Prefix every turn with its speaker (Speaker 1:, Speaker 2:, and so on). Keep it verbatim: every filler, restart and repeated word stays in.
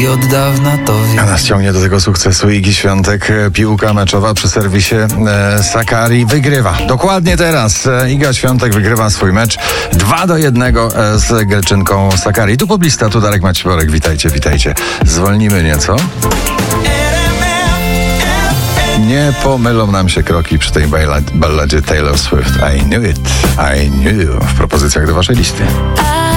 Speaker 1: i od dawna to
Speaker 2: A
Speaker 1: wiem.
Speaker 2: nas ciągnie do tego sukcesu Igi Świątek. Piłka meczowa przy serwisie e, Sakari wygrywa. Dokładnie teraz e, Iga Świątek wygrywa swój mecz dwa do jednego e, z Greczynką Sakari. Tu poblista, tu Darek Maćporek. Witajcie, witajcie. Zwolnimy nieco. Nie pomylą nam się kroki przy tej balladzie Taylor Swift. I knew it, I knew. W propozycjach do waszej listy.